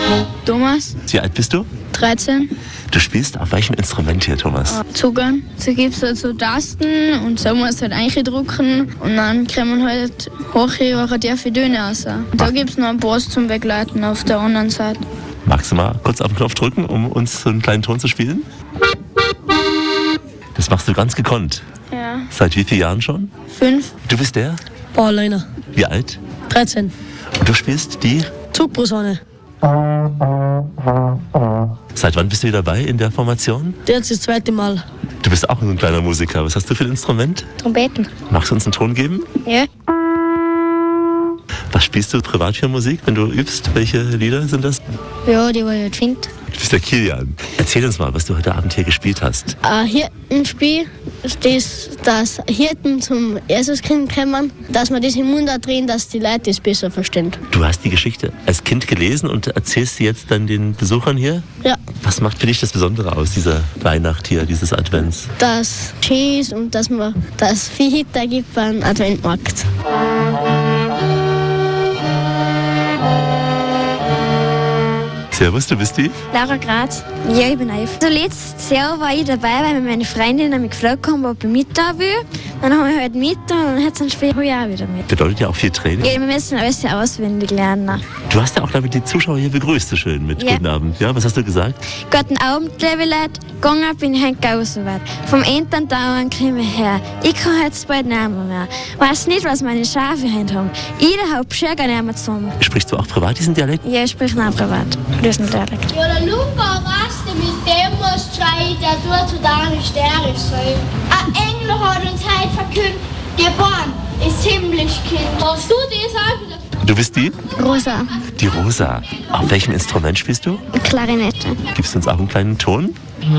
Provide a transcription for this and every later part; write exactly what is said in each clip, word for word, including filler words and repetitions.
Thomas. Wie alt bist du? dreizehn. Du spielst auf welchem Instrument hier, Thomas? Zugang. So gibt es halt so Tasten und so muss halt eindrücken und dann kommen halt hohe oder tiefe Töne raus. Und da gibt es noch einen Bass zum Begleiten auf der anderen Seite. Magst du mal kurz auf den Knopf drücken, um uns so einen kleinen Ton zu spielen? Das machst du ganz gekonnt. Ja. Seit wie vielen Jahren schon? Fünf. Du bist der? Paul Leiner. Wie alt? dreizehn. Und du spielst die? Zugposaune. Seit wann bist du wieder dabei in der Formation? Jetzt das zweite Mal. Du bist auch ein kleiner Musiker. Was hast du für ein Instrument? Trompeten. Magst du uns einen Ton geben? Ja. Was spielst du privat für Musik, wenn du übst? Welche Lieder sind das? Ja, die war ja finde. Du bist der Kilian. Erzähl uns mal, was du heute Abend hier gespielt hast. Ein Hirtenspiel, das, dass Hirten zum Jesuskind kommen, dass wir das im Mund drehen, dass die Leute das besser verstehen. Du hast die Geschichte als Kind gelesen und erzählst sie jetzt dann den Besuchern hier? Ja. Was macht für dich das Besondere aus, dieser Weihnacht hier, dieses Advents? Dass schön ist und dass man das viel Hitter gibt beim Adventmarkt. Servus, du bist die? Laura Graz. Ja, ich bin Eif. Also letztes Jahr war ich dabei, weil meine Freundin mich gefragt haben, ob ich mit da will. Dann habe ich halt mit und dann hat es ein Spiel ich auch wieder mit. Bedeutet ja auch viel Training. Ja, wir müssen alles ja auswendig lernen. Du hast ja auch, glaube ich, die Zuschauer hier begrüßt, so schön mit Ja. Guten Abend. Ja, was hast du gesagt? Guten Abend, liebe Leute. Gegangen bin ich heute auch so weit. Vom Entern dauern komme ich her. Ich kann jetzt bald nicht mehr. Weiß nicht, was meine Schafe heute haben. Jeder hat Schirger nicht mehr zusammen. Sprichst du auch privat diesen Dialekt? Ja, ich spreche auch privat. Diesen Dialekt. Ja, der Luca raste mit dem muss schreien, der tut zu deiner hysterisch sein. Ein Engel hat uns heute verkündet, geboren ist himmlisch Kind. Hast du das auch? Du bist die? Rosa. Die Rosa. Auf welchem Instrument spielst du? Klarinette. Gibst du uns auch einen kleinen Ton?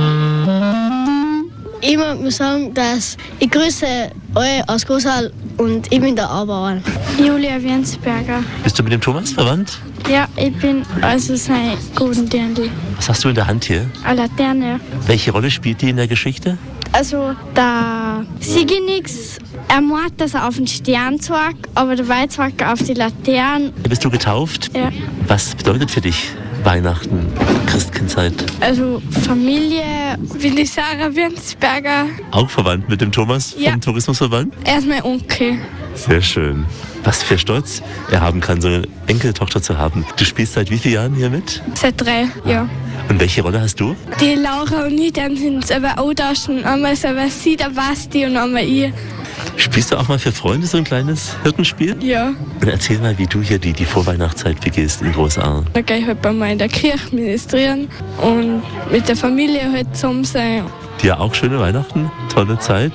Ich muss sagen, dass ich grüße euch aus Großal und ich bin der Aubauer. Julia Wensberger. Bist du mit dem Thomas verwandt? Ja, ich bin also sein guten Dirndl. Was hast du in der Hand hier? Eine Laterne. Welche Rolle spielt die in der Geschichte? Also der Sigenix, er meint, dass er auf den Stern zeigt, aber dabei zeigt er auf die Laterne. Bist du getauft? Ja. Was bedeutet für dich Weihnachten, Christkindzeit? Also Familie, bin ich Sarah Wensberger. Auch verwandt mit dem Thomas vom Ja. Tourismusverband? Er ist mein Onkel. Sehr schön. Was für Stolz er haben kann, so eine Enkeltochter zu haben. Du spielst seit wie vielen Jahren hier mit? Seit drei Jahren. Und welche Rolle hast du? Die Laura und ich, dann sind es aber austauschen. Einmal ist aber sie, der Basti und einmal ich. Spielst du auch mal für Freunde so ein kleines Hirtenspiel? Ja. Und erzähl mal, wie du hier die, die Vorweihnachtszeit begehst in Großaar. Da gehe ich halt bei mir in der Kirche ministrieren und mit der Familie halt zusammen sein. Dir auch schöne Weihnachten, tolle Zeit.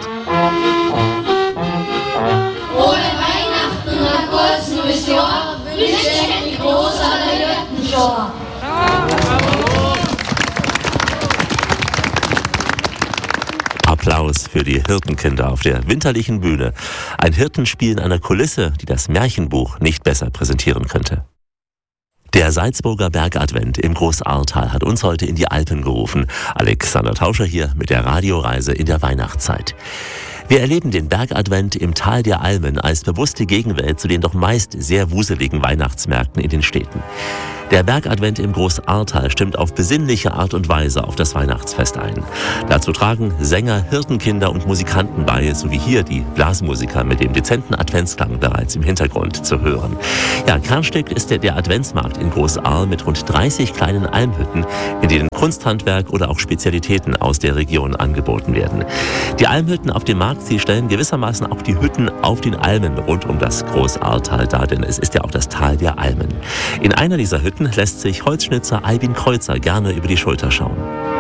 Ohne Weihnachten und ein kurzes neues Jahr wünsche ich die Großaar Hirtenschar. Applaus für die Hirtenkinder auf der winterlichen Bühne. Ein Hirtenspiel in einer Kulisse, die das Märchenbuch nicht besser präsentieren könnte. Der Salzburger Bergadvent im Großahrtal hat uns heute in die Alpen gerufen. Alexander Tauscher hier mit der Radioreise in der Weihnachtszeit. Wir erleben den Bergadvent im Tal der Almen als bewusste Gegenwelt zu den doch meist sehr wuseligen Weihnachtsmärkten in den Städten. Der Bergadvent im Großahrtal stimmt auf besinnliche Art und Weise auf das Weihnachtsfest ein. Dazu tragen Sänger, Hirtenkinder und Musikanten bei, sowie hier die Blasmusiker mit dem dezenten Adventsklang bereits im Hintergrund zu hören. Ja, Kernstück ist der, der Adventsmarkt in Großahr mit rund dreißig kleinen Almhütten, in denen Kunsthandwerk oder auch Spezialitäten aus der Region angeboten werden. Die Almhütten auf dem Markt, sie stellen gewissermaßen auch die Hütten auf den Almen rund um das Großahrtal dar, denn es ist ja auch das Tal der Almen. In einer dieser Hütten lässt sich Holzschnitzer Albin Kreuzer gerne über die Schulter schauen.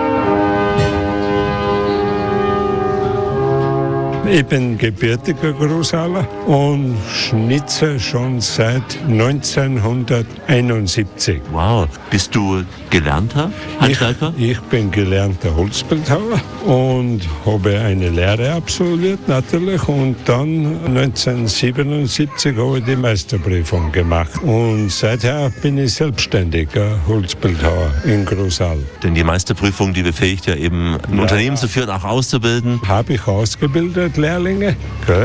Ich bin gebürtiger Großaler und schnitze schon seit neunzehnhunderteinundsiebzig. Wow, bist du gelernter Handwerker? Ich, ich bin gelernter Holzbildhauer und habe eine Lehre absolviert natürlich und dann neunzehnhundertsiebenundsiebzig habe ich die Meisterprüfung gemacht und seither bin ich selbstständiger Holzbildhauer in Großal. Denn die Meisterprüfung, die befähigt ja eben, ein Ja. Unternehmen zu führen, auch auszubilden. Habe ich ausgebildet, Lehrlinge, gell?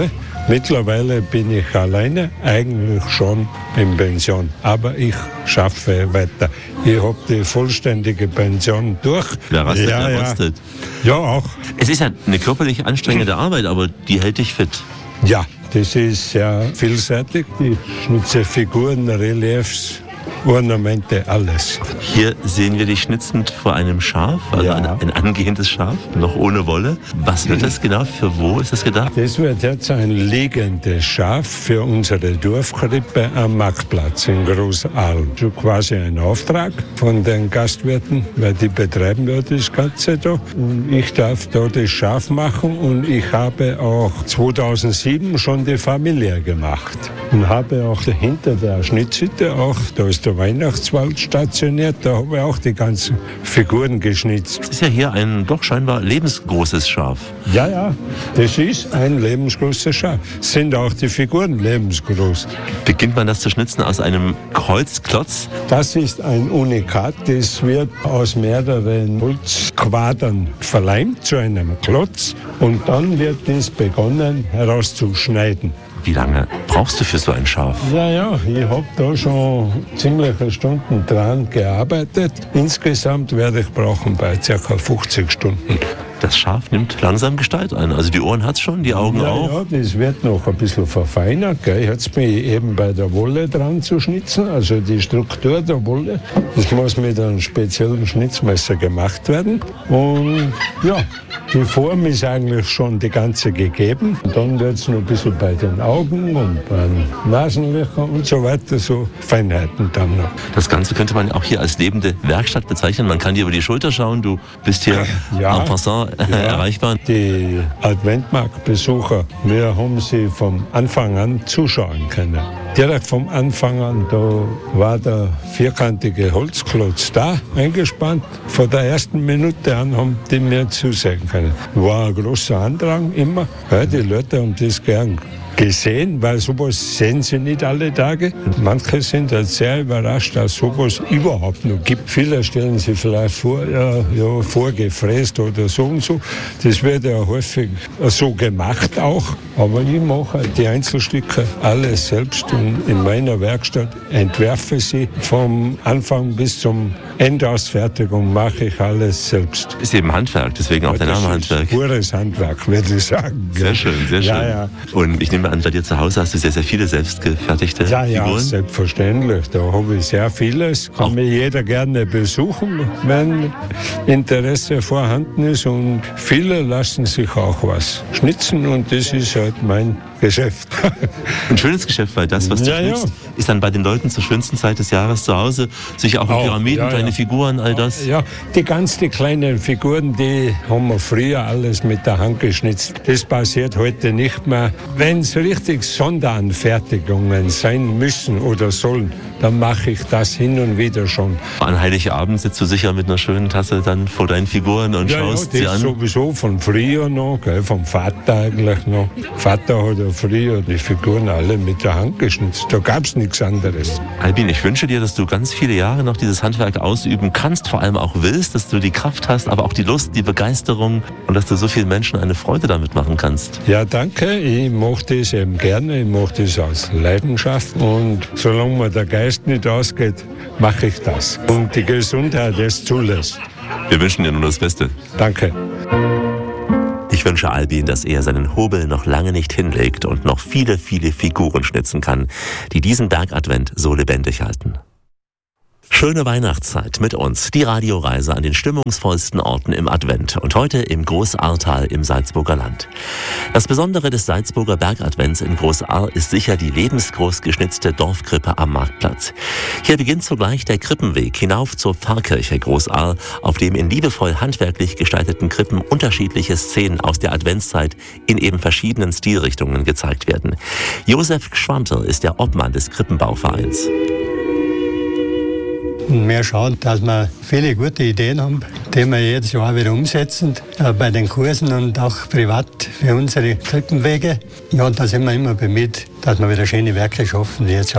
Mittlerweile bin ich alleine, eigentlich schon in Pension. Aber ich schaffe weiter. Ich habe die vollständige Pension durch. Wer rastet, ja, der ja. rostet. Ja, auch. Es ist ja eine körperlich anstrengende Arbeit, aber die hält dich fit. Ja, das ist sehr vielseitig. Ich schnitze Figuren, Reliefs, Ornamente, alles. Hier sehen wir dich schnitzend vor einem Schaf, also Ja. ein, ein angehendes Schaf, noch ohne Wolle. Was wird das genau? Für wo ist das gedacht? Das wird jetzt ein liegendes Schaf für unsere Dorfkrippe am Marktplatz in Großaal. So quasi ein Auftrag von den Gastwirten, weil die betreiben ja das Ganze da. Und ich darf da das Schaf machen und ich habe auch zweitausendsieben schon die Familie gemacht. Und habe auch hinter der Schnitzhütte auch, da ist der Weihnachtswald stationiert, da habe ich auch die ganzen Figuren geschnitzt. Das ist ja hier ein doch scheinbar lebensgroßes Schaf. Ja, ja, das ist ein lebensgroßes Schaf. Sind auch die Figuren lebensgroß. Beginnt man das zu schnitzen aus einem Holzklotz? Das ist ein Unikat, das wird aus mehreren Holzquadern verleimt zu einem Klotz und dann wird das begonnen herauszuschneiden. Wie lange brauchst du für so ein Schaf? Ja, ja, ich habe da schon ziemliche Stunden dran gearbeitet. Insgesamt werde ich brauchen bei ca. fünfzig Stunden. Das Schaf nimmt langsam Gestalt an. Also die Ohren hat es schon, die Augen Ja, auch. ja, das wird noch ein bisschen verfeinert. Gell. Jetzt bin ich eben bei der Wolle dran zu schnitzen, also die Struktur der Wolle. Das muss mit einem speziellen Schnitzmesser gemacht werden. Und ja, die Form ist eigentlich schon die ganze gegeben. Und dann wird es noch ein bisschen bei den Augen und bei den Nasenlöchern und so weiter, so Feinheiten dann noch. Das Ganze könnte man auch hier als lebende Werkstatt bezeichnen. Man kann dir über die Schulter schauen. Du bist hier Ja. en passant Ja, erreichbar. die Adventmarktbesucher, wir haben sie vom Anfang an zuschauen können. Direkt vom Anfang an, da war der vierkantige Holzklotz da, eingespannt. Von der ersten Minute an haben die mir zusehen können. War ein großer Andrang immer. Ja, die Leute haben das gern gesehen, weil sowas sehen sie nicht alle Tage. Manche sind halt sehr überrascht, dass sowas überhaupt noch gibt. Viele stellen sich vielleicht vor, ja, ja, vorgefräst oder so und so. Das wird ja häufig so gemacht auch. Aber ich mache die Einzelstücke alles selbst und in meiner Werkstatt entwerfe sie vom Anfang bis zum Endausfertigung, mache ich alles selbst. Ist eben Handwerk, deswegen auch der Name Handwerk. Pures Handwerk, würde ich sagen. Sehr schön, sehr schön. Ja, ja. Und ich nehme an, bei dir zu Hause hast du sehr, sehr viele selbstgefertigte Ja, ja, Figuren. selbstverständlich. Da habe ich sehr vieles. Kann Auch- mich jeder gerne besuchen, wenn Interesse vorhanden ist. Und viele lassen sich auch was schnitzen und das ist halt mein Geschäft. Ein schönes Geschäft, weil das, was du Ja, ja. schnitzt, ist dann bei den Leuten zur schönsten Zeit des Jahres zu Hause. Sicher auch in Auch, Pyramiden, ja, kleine ja. Figuren, all das. Ja, die ganz die kleinen Figuren, die haben wir früher alles mit der Hand geschnitzt. Das passiert heute nicht mehr. Wenn es richtig Sonderanfertigungen sein müssen oder sollen, dann mache ich das hin und wieder schon. An Heiligabend sitzt du sicher mit einer schönen Tasse dann vor deinen Figuren und Ja, ja, schaust das sie ist an. sowieso von früher noch, gell, vom Vater eigentlich noch. Vater hat ja früher die Figuren alle mit der Hand geschnitzt. Da gab es nichts anderes. Albin, ich wünsche dir, dass du ganz viele Jahre noch dieses Handwerk ausüben kannst, vor allem auch willst, dass du die Kraft hast, aber auch die Lust, die Begeisterung und dass du so vielen Menschen eine Freude damit machen kannst. Ja, danke. Ich mache das eben gerne. Ich mache das aus Leidenschaft. Und solange mir der Geist nicht ausgeht, mache ich das. Und die Gesundheit es zulässt. Wir wünschen dir nur das Beste. Danke. Ich wünsche Albin, dass er seinen Hobel noch lange nicht hinlegt und noch viele, viele Figuren schnitzen kann, die diesen Bergadvent so lebendig halten. Schöne Weihnachtszeit mit uns, die Radioreise an den stimmungsvollsten Orten im Advent und heute im Großahrtal im Salzburger Land. Das Besondere des Salzburger Bergadvents in Großahr ist sicher die lebensgroß geschnitzte Dorfkrippe am Marktplatz. Hier beginnt zugleich der Krippenweg hinauf zur Pfarrkirche Großahr, auf dem in liebevoll handwerklich gestalteten Krippen unterschiedliche Szenen aus der Adventszeit in eben verschiedenen Stilrichtungen gezeigt werden. Josef Schwantel ist der Obmann des Krippenbauvereins. Und wir schauen, dass wir viele gute Ideen haben, die wir jedes Jahr wieder umsetzen, äh, bei den Kursen und auch privat für unsere Krippenwege. Ja, und da sind wir immer bemüht, dass wir wieder schöne Werke schaffen, wie jetzt auch.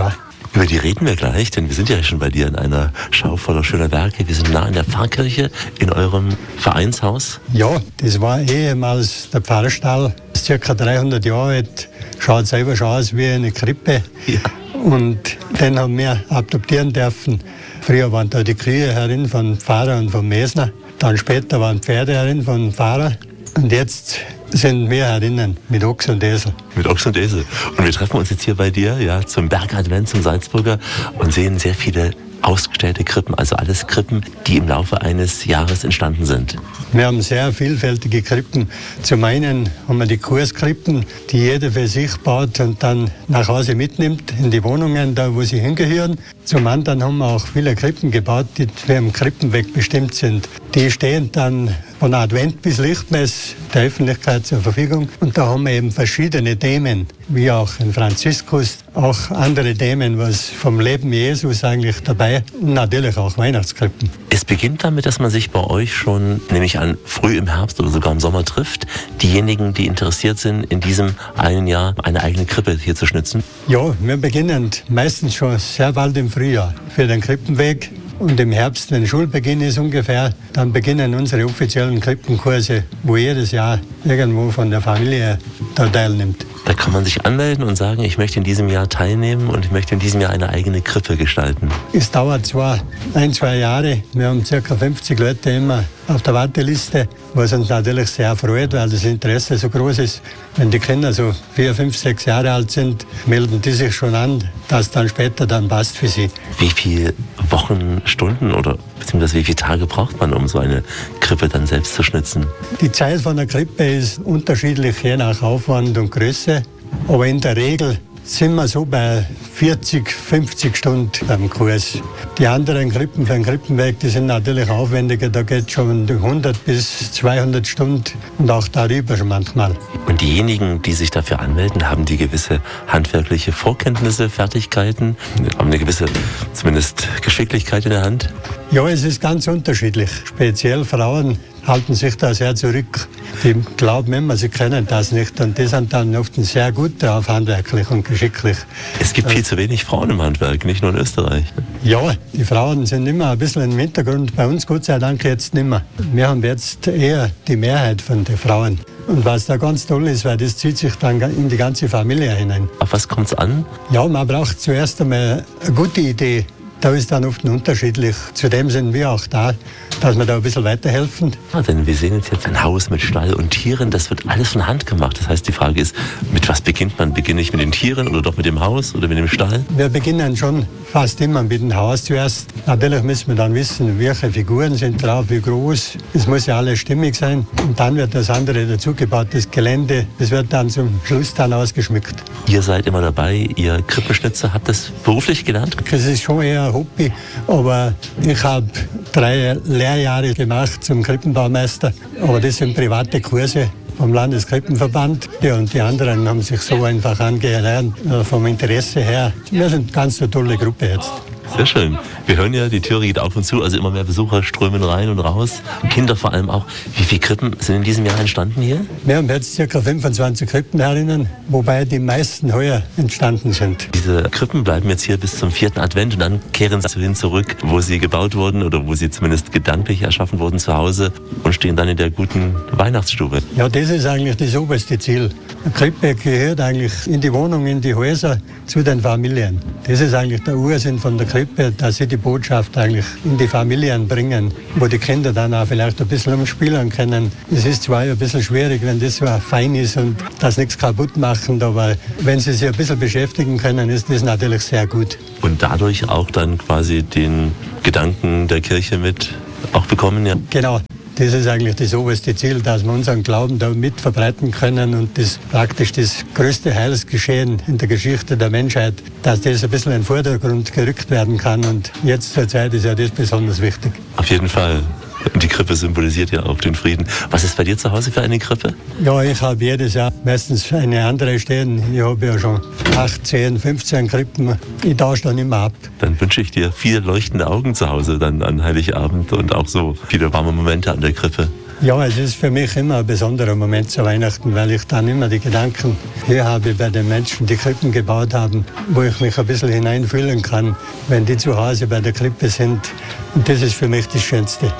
Über die reden wir gleich, denn wir sind ja schon bei dir in einer Schau voller schöner Werke. Wir sind nah in der Pfarrkirche, in eurem Vereinshaus. Ja, das war ehemals der Pfarrstall. Das ist circa dreihundert Jahre alt. Schaut selber schon aus wie eine Krippe. Ja. Und den haben wir adoptieren dürfen. Früher waren da die Kühe herin von Pfarrer und vom Mesner. Dann später waren Pferde herin von Pfarrer. Und jetzt sind wir herinnen mit Ochs und Esel. Mit Ochs und Esel. Und wir treffen uns jetzt hier bei dir, ja, zum Bergadvent, zum Salzburger und sehen sehr viele ausgestellte Krippen, also alles Krippen, die im Laufe eines Jahres entstanden sind. Wir haben sehr vielfältige Krippen. Zum einen haben wir die Kurskrippen, die jeder für sich baut und dann nach Hause mitnimmt in die Wohnungen, da wo sie hingehören. Zum anderen haben wir auch viele Krippen gebaut, die für den Krippenweg bestimmt sind. Die stehen dann von Advent bis Lichtmess der Öffentlichkeit zur Verfügung. Und da haben wir eben verschiedene Themen, wie auch ein Franziskus, auch andere Themen, was vom Leben Jesus eigentlich dabei und natürlich auch Weihnachtskrippen. Es beginnt damit, dass man sich bei euch schon, nehme ich an, früh im Herbst oder sogar im Sommer trifft. Diejenigen, die interessiert sind, in diesem einen Jahr eine eigene Krippe hier zu schnitzen. Ja, wir beginnen meistens schon sehr bald im Frühjahr für den Krippenweg. Und im Herbst, wenn Schulbeginn ist ungefähr, dann beginnen unsere offiziellen Krippenkurse, wo jedes Jahr irgendwo von der Familie da teilnimmt. Da kann man sich anmelden und sagen, ich möchte in diesem Jahr teilnehmen und ich möchte in diesem Jahr eine eigene Krippe gestalten. Es dauert zwar ein, zwei Jahre. Wir haben ca. fünfzig Leute immer auf der Warteliste, was uns natürlich sehr freut, weil das Interesse so groß ist. Wenn die Kinder so vier, fünf, sechs Jahre alt sind, melden die sich schon an, dass dann später dann passt für sie. Wie viele Wochen, Stunden oder beziehungsweise wie viele Tage braucht man, um so eine Krippe dann selbst zu schnitzen? Die Zeit von der Krippe ist unterschiedlich, je nach Aufwand und Größe. Aber in der Regel sind wir so bei vierzig, fünfzig Stunden am Kurs. Die anderen Krippen für den Krippenweg, die sind natürlich aufwendiger. Da geht es schon hundert bis zweihundert Stunden und auch darüber schon manchmal. Und diejenigen, die sich dafür anmelden, haben die gewisse handwerkliche Vorkenntnisse, Fertigkeiten, haben eine gewisse, zumindest Geschicklichkeit in der Hand? Ja, es ist ganz unterschiedlich. Speziell Frauen halten sich da sehr zurück. Die glauben immer, sie können das nicht. Und die sind dann oft sehr gut drauf, handwerklich und geschicklich. Es gibt viel zu wenig Frauen im Handwerk, nicht nur in Österreich. Ja, die Frauen sind immer ein bisschen im Hintergrund. Bei uns Gott sei Dank jetzt nicht mehr. Wir haben jetzt eher die Mehrheit von den Frauen. Und was da ganz toll ist, weil das zieht sich dann in die ganze Familie hinein. Auf was kommt es an? Ja, man braucht zuerst einmal eine gute Idee. Da ist dann oft unterschiedlich. Zudem sind wir auch da, dass wir da ein bisschen weiterhelfen. Ja, denn wir sehen jetzt ein Haus mit Stall und Tieren. Das wird alles von Hand gemacht. Das heißt, die Frage ist, mit was beginnt man? Beginne ich mit den Tieren oder doch mit dem Haus oder mit dem Stall? Wir beginnen schon fast immer mit dem Haus zuerst. Natürlich müssen wir dann wissen, welche Figuren sind drauf, wie groß. Es muss ja alles stimmig sein. Und dann wird das andere dazugebaut, das Gelände. Das wird dann zum Schluss dann ausgeschmückt. Ihr seid immer dabei, ihr Krippenschnitzer, habt das beruflich gelernt? Das ist schon eher ein Hobby, aber ich habe drei Lehrjahre gemacht zum Krippenbaumeister. Aber das sind private Kurse vom Landeskrippenverband. Ja, und die anderen haben sich so einfach angelernt, vom Interesse her. Wir sind ganz eine tolle Gruppe jetzt. Sehr schön. Wir hören ja, die Türe geht auf und zu, also immer mehr Besucher strömen rein und raus. Kinder vor allem auch. Wie viele Krippen sind in diesem Jahr entstanden hier? Wir haben jetzt ca. fünfundzwanzig Krippen herinnen, wobei die meisten heuer entstanden sind. Diese Krippen bleiben jetzt hier bis zum vierten Advent und dann kehren sie hin zurück, wo sie gebaut wurden oder wo sie zumindest gedanklich erschaffen wurden zu Hause und stehen dann in der guten Weihnachtsstube. Ja, das ist eigentlich das oberste Ziel. Eine Krippe gehört eigentlich in die Wohnung, in die Häuser, zu den Familien. Das ist eigentlich der Ursinn von der Krippe, dass sie die Botschaft eigentlich in die Familien bringen, wo die Kinder dann auch vielleicht ein bisschen umspielen können. Es ist zwar ein bisschen schwierig, wenn das so fein ist und das nichts kaputt macht, aber wenn sie sich ein bisschen beschäftigen können, ist das natürlich sehr gut. Und dadurch auch dann quasi den Gedanken der Kirche mit auch bekommen, ja? Genau. Das ist eigentlich das oberste Ziel, dass wir unseren Glauben da mit verbreiten können und das praktisch das größte Heilsgeschehen in der Geschichte der Menschheit, dass das ein bisschen in den Vordergrund gerückt werden kann. Und jetzt zur Zeit ist ja das besonders wichtig. Auf jeden Fall. Und die Krippe symbolisiert ja auch den Frieden. Was ist bei dir zu Hause für eine Krippe? Ja, ich habe jedes Jahr meistens eine andere stehen. Ich habe ja schon acht, zehn, fünfzehn Krippen. Ich tausche dann immer ab. Dann wünsche ich dir viele leuchtende Augen zu Hause dann an Heiligabend und auch so viele warme Momente an der Krippe. Ja, es ist für mich immer ein besonderer Moment zu Weihnachten, weil ich dann immer die Gedanken hier habe bei den Menschen, die Krippen gebaut haben, wo ich mich ein bisschen hineinfühlen kann, wenn die zu Hause bei der Krippe sind. Und das ist für mich das Schönste.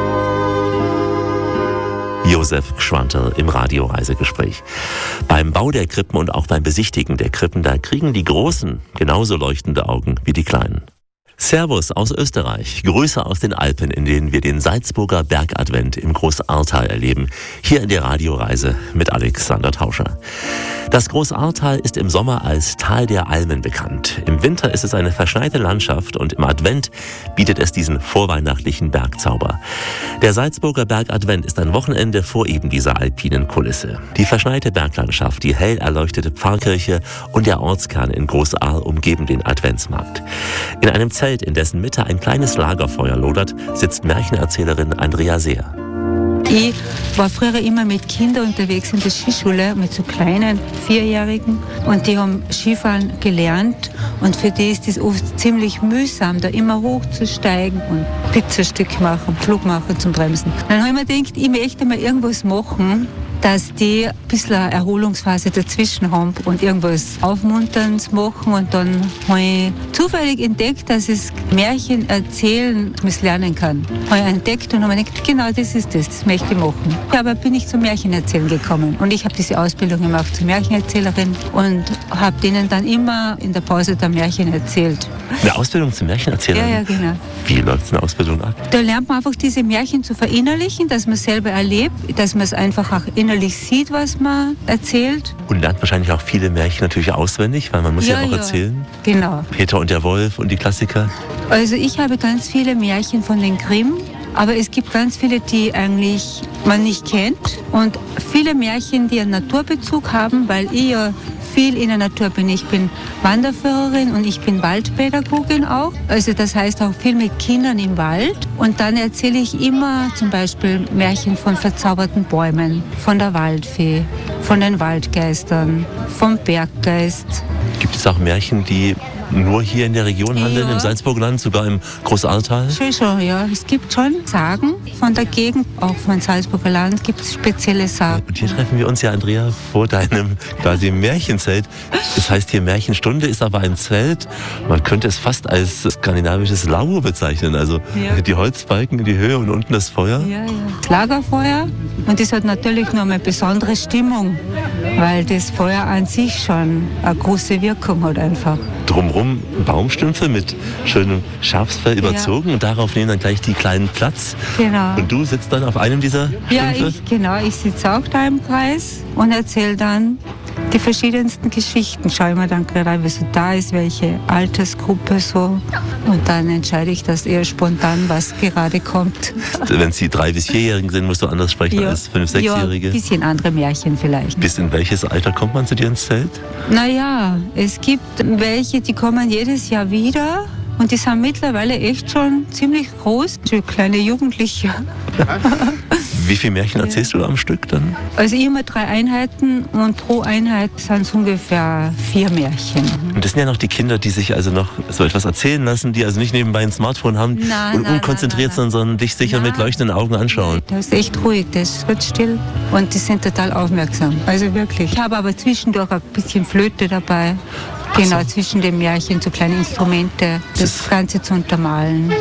Josef Gschwandl im Radioreisegespräch. Beim Bau der Krippen und auch beim Besichtigen der Krippen, da kriegen die Großen genauso leuchtende Augen wie die Kleinen. Servus aus Österreich, Grüße aus den Alpen, in denen wir den Salzburger Bergadvent im Großahrtal erleben. Hier in der Radioreise mit Alexander Tauscher. Das Großahrtal ist im Sommer als Tal der Almen bekannt. Im Winter ist es eine verschneite Landschaft und im Advent bietet es diesen vorweihnachtlichen Bergzauber. Der Salzburger Bergadvent ist ein Wochenende vor eben dieser alpinen Kulisse. Die verschneite Berglandschaft, die hell erleuchtete Pfarrkirche und der Ortskern in Großahl umgeben den Adventsmarkt. In einem Zelt, in dessen Mitte ein kleines Lagerfeuer lodert, sitzt Märchenerzählerin Andrea Seer. Ich war früher immer mit Kindern unterwegs in der Skischule, mit so kleinen Vierjährigen. Und die haben Skifahren gelernt. Und für die ist es oft ziemlich mühsam, da immer hochzusteigen und Pizzastück machen, Flug machen zum Bremsen. Dann habe ich mir gedacht, ich möchte mal irgendwas machen, dass die ein bisschen eine Erholungsphase dazwischen haben und irgendwas Aufmunterndes machen. Und dann habe ich zufällig entdeckt, dass es Märchen erzählen lernen kann. Habe ich entdeckt und habe mir gedacht, genau das ist das, das möchte ich machen. Aber bin ich zum Märchenerzählen gekommen. Und ich habe diese Ausbildung gemacht zur Märchenerzählerin und habe denen dann immer in der Pause der Märchen erzählt. Eine Ausbildung zum Märchenerzählerin? Ja, ja, genau. Wie läuft so eine Ausbildung ab? Da lernt man einfach diese Märchen zu verinnerlichen, dass man es selber erlebt, dass man es einfach auch innerlich sieht, was man erzählt. Und lernt wahrscheinlich auch viele Märchen natürlich auswendig, weil man muss ja, ja auch ja. erzählen. Genau. Peter und der Wolf und die Klassiker. Also ich habe ganz viele Märchen von den Grimm, aber es gibt ganz viele, die eigentlich man nicht kennt. Und viele Märchen, die einen Naturbezug haben, weil ich ja viel in der Natur bin. Ich bin Wanderführerin und ich bin Waldpädagogin auch. Also das heißt auch viel mit Kindern im Wald. Und dann erzähle ich immer zum Beispiel Märchen von verzauberten Bäumen, von der Waldfee, von den Waldgeistern, vom Berggeist. Gibt es auch Märchen, die nur hier in der Region handeln, ja. Im Salzburgland, sogar im Großahrtal? Schon, schon, ja. Es gibt schon Sagen von der Gegend, auch von Salzburger Land gibt es spezielle Sagen. Und hier treffen wir uns ja, Andrea, vor deinem quasi Märchenzelt. Das heißt hier Märchenstunde, ist aber ein Zelt. Man könnte es fast als skandinavisches Lager bezeichnen. Also ja. Die Holzbalken in die Höhe und unten das Feuer. Ja, ja. Das Lagerfeuer. Und das hat natürlich noch eine besondere Stimmung, weil das Feuer an sich schon eine große Wirkung hat einfach. Drumherum Baumstümpfe mit schönem Schafsfell überzogen, ja. Und darauf nehmen dann gleich die kleinen Platz. Genau. Und du sitzt dann auf einem dieser Stümpfe? Ja, ich, genau. Ich sitze auch da im Kreis und erzähle dann die verschiedensten Geschichten. Schaue ich mir dann gerade an, wie so da ist, welche Altersgruppe so. Und dann entscheide ich das eher spontan, was gerade kommt. Wenn Sie drei- bis vierjährigen sind, musst du anders sprechen ja. als fünf-, sechsjährige? Ja, ein bisschen andere Märchen vielleicht. Bis in welches Alter kommt man zu dir ins Zelt? Naja, es gibt welche, die kommen jedes Jahr wieder. Und die sind mittlerweile echt schon ziemlich groß, so kleine Jugendliche. Wie viele Märchen erzählst du da am Stück dann? Also immer drei Einheiten und pro Einheit sind es ungefähr vier Märchen. Und das sind ja noch die Kinder, die sich also noch so etwas erzählen lassen, die also nicht nebenbei ein Smartphone haben nein, und nein, unkonzentriert nein, nein. sind, sondern dich sicher nein. mit leuchtenden Augen anschauen. Das ist echt ruhig, das wird still und die sind total aufmerksam. Also wirklich. Ich habe aber zwischendurch ein bisschen Flöte dabei. Genau, so. Zwischen den Märchen, so kleine Instrumente, das, das Ganze zu untermalen.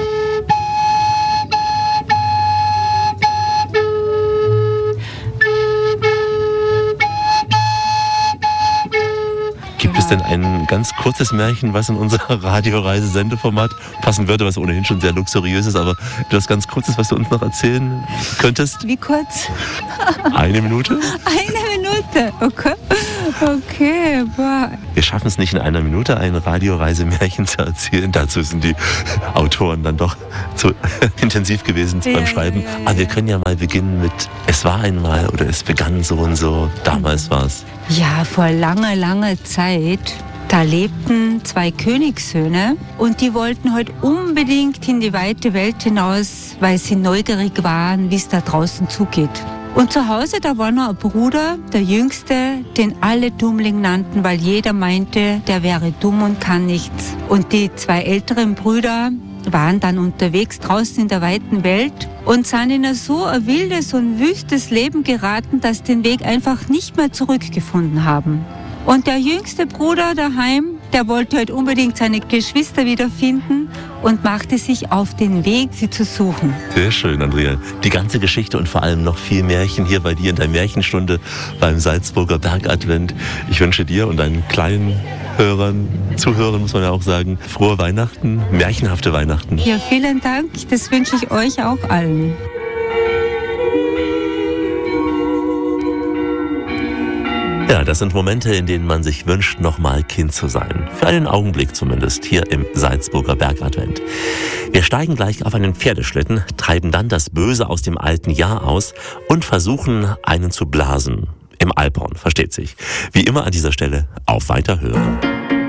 Gibt es denn ein ganz kurzes Märchen, was in unser Radioreise-Sendeformat passen würde, was ohnehin schon sehr luxuriös ist, aber etwas ganz Kurzes, was du uns noch erzählen könntest? Wie kurz? Eine Minute? Eine Minute, okay. Okay, boah. Wir schaffen es nicht in einer Minute, ein Radioreisemärchen zu erzählen. Dazu sind die Autoren dann doch zu intensiv gewesen ja, beim Schreiben. Ja, ja, ja. Aber wir können ja mal beginnen mit Es war einmal oder Es begann so und so. Damals war es. Ja, vor langer, langer Zeit. Da lebten zwei Königssöhne und die wollten halt unbedingt in die weite Welt hinaus, weil sie neugierig waren, wie es da draußen zugeht. Und zu Hause, da war noch ein Bruder, der Jüngste, den alle Dummling nannten, weil jeder meinte, der wäre dumm und kann nichts. Und die zwei älteren Brüder, waren dann unterwegs draußen in der weiten Welt und sind in so ein wildes und wüstes Leben geraten, dass sie den Weg einfach nicht mehr zurückgefunden haben. Und der jüngste Bruder daheim, der wollte halt unbedingt seine Geschwister wiederfinden und machte sich auf den Weg, sie zu suchen. Sehr schön, Andrea. Die ganze Geschichte und vor allem noch viel Märchen hier bei dir in der Märchenstunde beim Salzburger Bergadvent. Ich wünsche dir und deinen kleinen Hörern, Zuhörern muss man ja auch sagen, frohe Weihnachten, märchenhafte Weihnachten. Ja, vielen Dank. Das wünsche ich euch auch allen. Ja, das sind Momente, in denen man sich wünscht, nochmal Kind zu sein. Für einen Augenblick zumindest, hier im Salzburger Bergadvent. Wir steigen gleich auf einen Pferdeschlitten, treiben dann das Böse aus dem alten Jahr aus und versuchen, einen zu blasen. Im Alphorn, versteht sich. Wie immer an dieser Stelle auf Weiterhören.